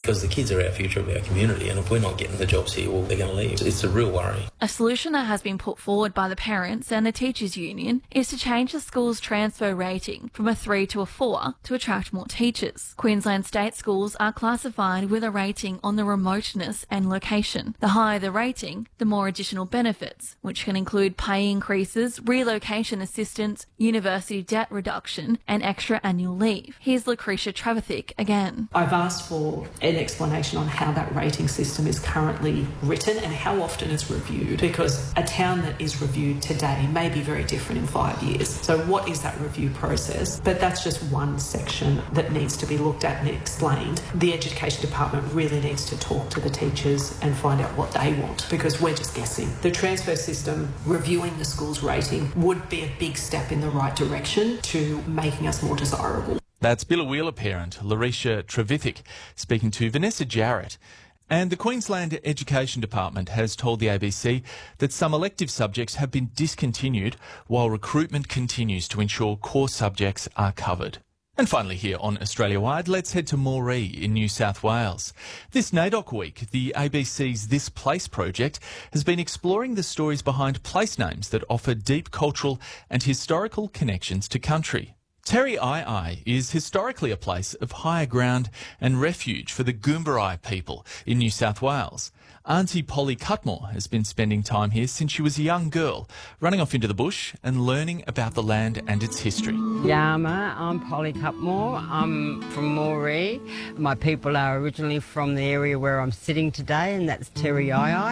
because the kids are our future of our community, and if we're not getting the jobs here, well, they're going to leave. It's a real worry. A solution that has been put forward by the parents and the teachers union is to change the school's transfer rating from a 3 to a 4 to attract more teachers. Queensland state schools are classified with a rating on the remoteness and location. The higher the rating, the more additional benefits, which can include pay increases, relocation assistance, university debt reduction and extra annual leave. Here's Lucretia Trevithick again. I've asked for an explanation on how that rating system is currently written and how often it's reviewed, because a town that is reviewed today may be very different in 5 years. So what is that review process? But that's just one section that needs to be looked at and explained. The Education Department really needs to talk to the teachers and find out what they want, because we're just guessing. The transfer system reviewing the school's rating would be a big step in the right direction to making us more desirable. That's Billawheeler parent Lucretia Trevithick speaking to Vanessa Jarrett. And the Queensland Education Department has told the ABC that some elective subjects have been discontinued while recruitment continues to ensure core subjects are covered. And finally here on Australia Wide, let's head to Moree in New South Wales. This NAIDOC week, the ABC's This Place project has been exploring the stories behind place names that offer deep cultural and historical connections to country. Terry Eye is historically a place of higher ground and refuge for the Goombarai people in New South Wales. Auntie Polly Cutmore has been spending time here since she was a young girl, running off into the bush and learning about the land and its history. Yama, I'm Polly Cutmore. I'm from Moree. My people are originally from the area where I'm sitting today, and that's Terry Eye.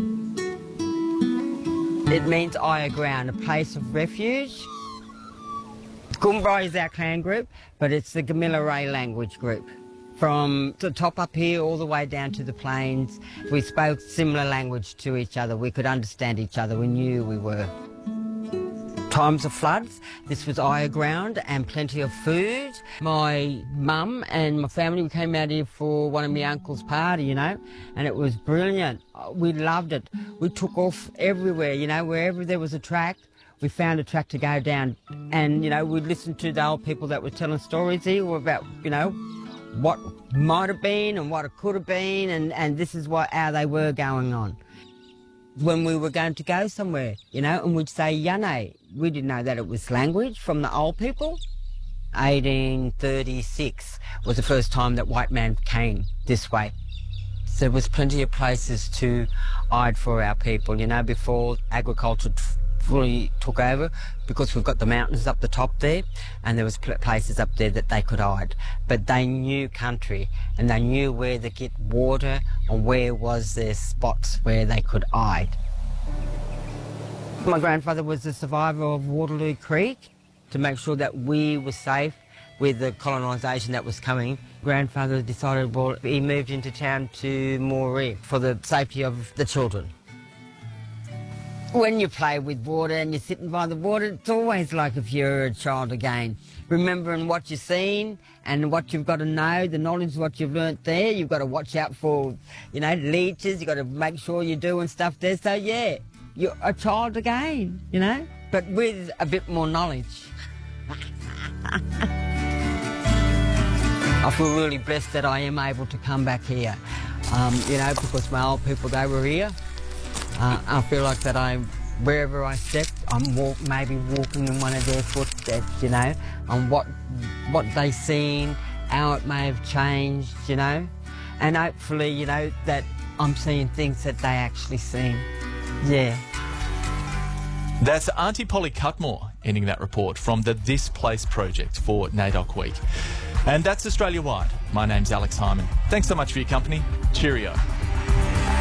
It means higher ground, a place of refuge. Goombarai is our clan group, but it's the Gamilaroi language group. From the top up here all the way down to the plains, we spoke similar language to each other. We could understand each other. We knew we were. Times of floods, this was higher ground and plenty of food. My mum and my family, we came out here for one of my uncle's party, you know, and it was brilliant. We loved it. We took off everywhere, you know, wherever there was a track. We found a track to go down, and, you know, we'd listen to the old people that were telling stories here about, you know, what might have been and what it could have been, and this is how they were going on. When we were going to go somewhere, you know, and we'd say Yane, we didn't know that it was language from the old people. 1836 was the first time that white man came this way. So there was plenty of places to hide for our people, you know, before agriculture fully took over, because we've got the mountains up the top there, and there was places up there that they could hide. But they knew country, and they knew where to get water and where was their spots where they could hide. My grandfather was a survivor of Waterloo Creek to make sure that we were safe with the colonisation that was coming. Grandfather decided, well, he moved into town to Moree for the safety of the children. When you play with water and you're sitting by the water, it's always like if you're a child again. Remembering what you've seen and what you've got to know, the knowledge of what you've learnt there. You've got to watch out for, you know, leeches. You've got to make sure you're doing stuff there. So, yeah, you're a child again, you know, but with a bit more knowledge. I feel really blessed that I am able to come back here, you know, because my old people, they were here. I feel like that wherever I step, I'm maybe walking in one of their footsteps, you know, on what they've seen, how it may have changed, you know, and hopefully, you know, that I'm seeing things that they actually seen. Yeah. That's Auntie Polly Cutmore ending that report from the This Place project for NAIDOC Week. And that's Australia Wide. My name's Alex Hyman. Thanks so much for your company. Cheerio.